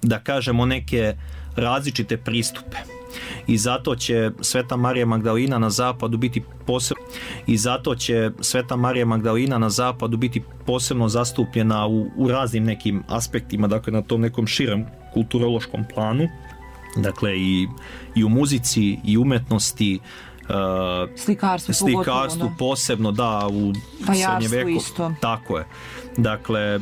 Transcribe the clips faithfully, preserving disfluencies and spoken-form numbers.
da kažemo, neke različite pristupe. I zato će Sveta Marija Magdalina na zapadu biti posebno i zato će Sveta Marija Magdalina na zapadu biti posebno zastupljena u, u raznim nekim aspektima, dakle na tom nekom širem kulturološkom planu, dakle i, i u muzici i umetnosti, uh, slikarstvu, slikarstvu posebno, da, u srednje veku isto. Tako je. Dakle,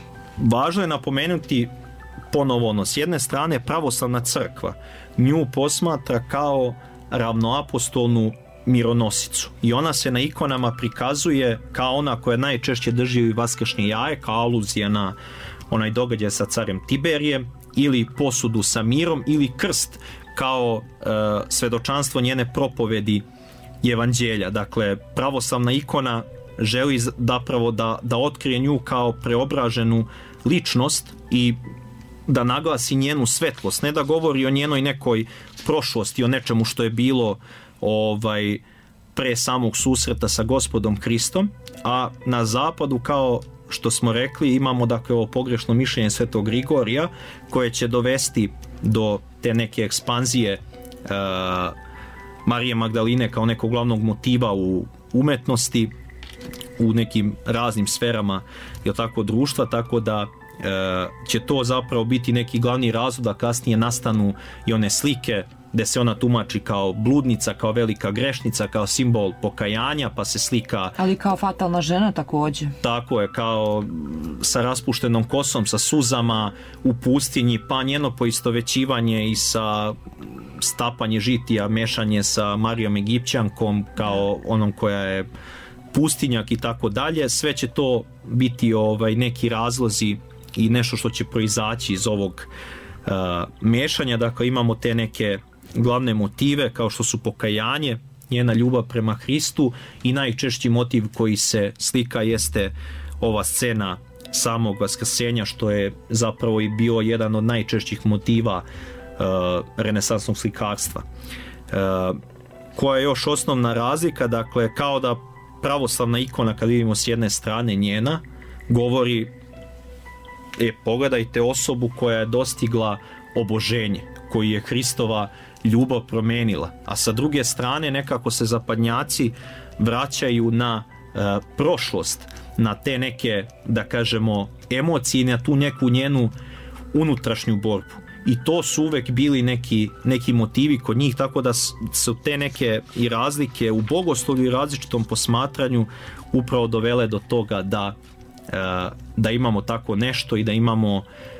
važno je napomenuti ponovo ono, s jedne strane pravoslavna crkva nju posmatra kao ravnoapostolnu mironosicu i ona se na ikonama prikazuje kao ona koja najčešće drži vaskršnje jaje, kao aluzija na onaj događaj sa carem Tiberijem, ili posudu sa mirom, ili krst kao e, svedočanstvo njene propovedi evanđelja. Dakle, pravoslavna ikona želi zapravo da, da otkrije nju kao preobraženu ličnost i da naglasi njenu svetlost, ne da govori o njenoj nekoj prošlosti, o nečemu što je bilo ovaj, pre samog susreta sa Gospodom Hristom, a na zapadu, kao što smo rekli, imamo dakle ovo pogrešno mišljenje Svetog Grigorija koje će dovesti do te neke ekspanzije uh, Marije Magdaline kao nekog glavnog motiva u umetnosti, u nekim raznim sferama, je tako, društva, tako da e, će to zapravo biti neki glavni razlog da kasnije nastanu i one slike gde se ona tumači kao bludnica, kao velika grešnica, kao simbol pokajanja, pa se slika... Ali kao fatalna žena također. Tako je, kao sa raspuštenom kosom, sa suzama u pustinji, pa njeno poistovećivanje i sa stapanje žitija, mešanje sa Marijom Egipćankom kao onom koja je pustinjak i tako dalje. Sve će to biti ovaj, neki razlozi i nešto što će proizaći iz ovog uh, mešanja. Dakle, imamo te neke glavne motive kao što su pokajanje, njena ljubav prema Hristu, i najčešći motiv koji se slika jeste ova scena samog vaskrsenja, što je zapravo i bio jedan od najčešćih motiva uh, renesansnog slikarstva. Uh, koja je još osnovna razlika? Dakle, kao da pravoslavna ikona, kad vidimo s jedne strane njena, govori, e, pogledajte osobu koja je dostigla oboženje, koju je Hristova ljubav promenila, a sa druge strane nekako se zapadnjaci vraćaju na e, prošlost, na te neke, da kažemo, emocije, na tu neku njenu unutrašnju borbu. I to su uvek bili neki, neki motivi kod njih, tako da su te neke i razlike u bogoslovlju i različitom posmatranju upravo dovele do toga da, e, da imamo tako nešto i da imamo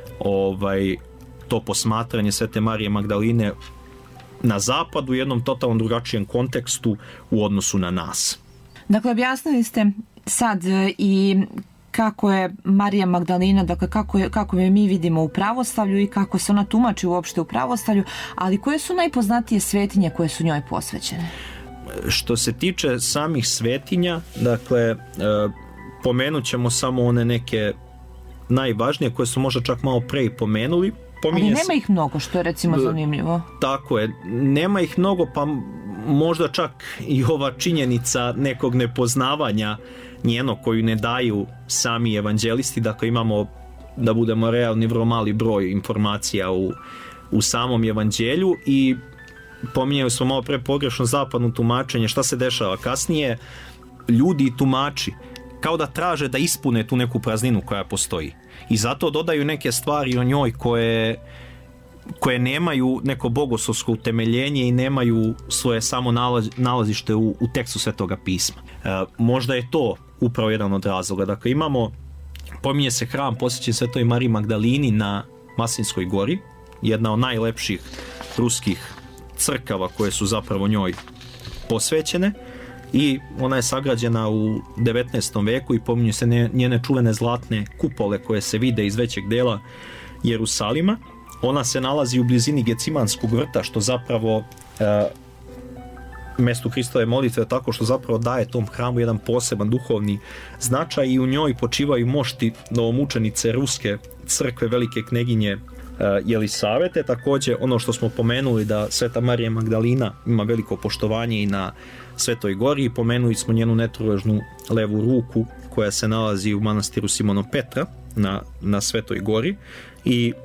ovaj, to posmatranje Svete Marije Magdaline na zapadu u jednom totalno drugačijem kontekstu u odnosu na nas. Dakle, objasnili ste sad i kako je Marija Magdalina, dakle kako je, kako je mi vidimo u pravoslavlju i kako se ona tumači uopšte u pravoslavlju, ali koje su najpoznatije svetinje koje su njoj posvećene? Što se tiče samih svetinja, dakle, e, pomenut ćemo samo one neke najvažnije koje su možda čak malo pre i pomenuli. Pominje ali nema se... ih mnogo, što je recimo zanimljivo. Tako je, nema ih mnogo, pa možda čak i ova činjenica nekog nepoznavanja njeno koju ne daju sami evanđelisti. Dakle, imamo, da budemo realni, vrlo mali broj informacija u, u samom evanđelju i pominjali smo malo pre pogrešno zapadno tumačenje. Šta se dešava kasnije? Ljudi i tumači kao da traže da ispune tu neku prazninu koja postoji i zato dodaju neke stvari o njoj koje, koje nemaju neko bogoslovsko utemeljenje i nemaju svoje samo nalaz, nalazište u, u tekstu Svetoga pisma. E, možda je to upravo jedan od razloga. Dakle, imamo, pominje se hram posvećen Svetoj Mariji Magdalini na Maslinskoj gori, jedna od najlepših ruskih crkava koje su zapravo njoj posvećene, i ona je sagrađena u devetnaestom veku i pominju se njene čuvene zlatne kupole koje se vide iz većeg dela Jerusalima. Ona se nalazi u blizini Gecimanskog vrta, što zapravo e, mestu Hristove molitve, tako što zapravo daje tom hramu jedan poseban duhovni značaj i u njoj počivaju mošti novomučenice ruske crkve velike kneginje e, Jelisavete. Također ono što smo pomenuli da Sveta Marija Magdalina ima veliko poštovanje i na Svetoj gori, pomenuli smo njenu netruležnu levu ruku koja se nalazi u manastiru Simona Petra na, na Svetoj gori i